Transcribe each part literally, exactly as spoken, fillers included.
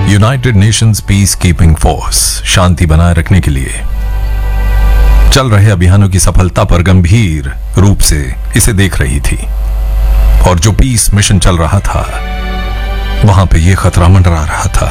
United Nations peace keeping force शांति बनाए रखने के लिए चल रहे अभियानों की सफलता पर गंभीर रूप से इसे देख रही थी। और जो पीस मिशन चल रहा था वहां पे यह खतरा मंडरा रहा था।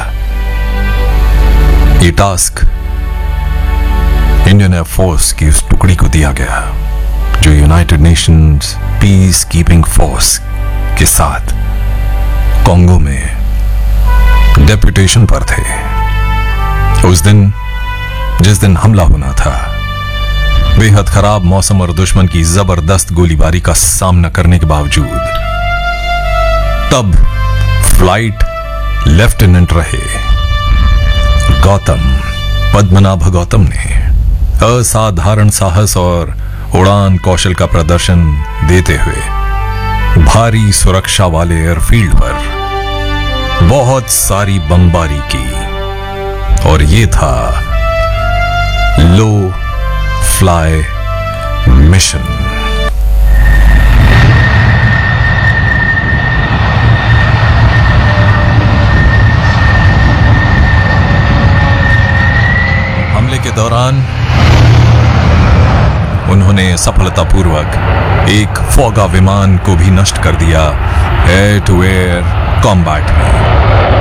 ये टास्क इंडियन एयरफोर्स की उस टुकड़ी को दिया गया जो United Nations peace keeping force के साथ कॉन्गो में डेप्यूटेशन पर थे। उस दिन जिस दिन हमला होना था, बेहद खराब मौसम और दुश्मन की जबरदस्त गोलीबारी का सामना करने के बावजूद तब फ्लाइट लेफ्टिनेंट रहे गौतम पद्मनाभ गौतम ने असाधारण साहस और उड़ान कौशल का प्रदर्शन देते हुए भारी सुरक्षा वाले एयरफील्ड पर बहुत सारी बमबारी की। और ये था लो फ्लाई मिशन। हमले के दौरान उन्होंने सफलतापूर्वक एक फौगा विमान को भी नष्ट कर दिया एयर टू एयर कॉम्बैट में।